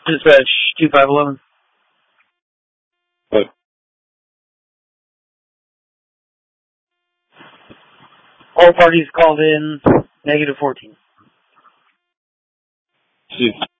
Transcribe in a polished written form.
Dispatch 2511. What? All parties called in, -14. Jeez.